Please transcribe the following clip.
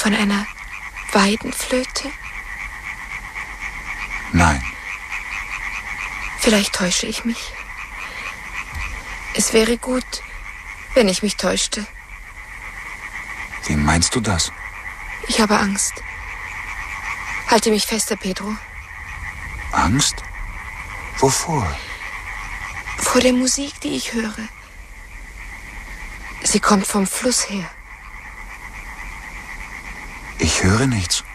von einer Weidenflöte? Nein. Vielleicht täusche ich mich. Es wäre gut, wenn ich mich täuschte. Wie meinst du das? Ich habe Angst. Halte mich fester, Pedro. Angst? Wovor? Vor der Musik, die ich höre. Sie kommt vom Fluss her. Ich höre nichts.